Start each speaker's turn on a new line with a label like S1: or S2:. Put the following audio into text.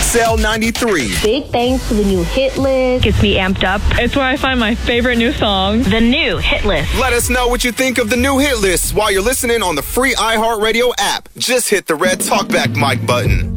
S1: XL 93.
S2: Big thanks to the new hit list.
S3: Gets me amped up.
S4: It's where I find my favorite new songs.
S3: The new hit list.
S1: Let us know what you think of the new hit list while you're listening on the free iHeartRadio app. Just hit the red talkback mic button.